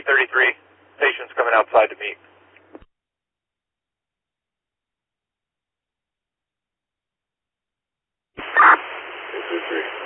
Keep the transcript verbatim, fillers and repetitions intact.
thirty-three. Patient's coming outside to meet. two three three.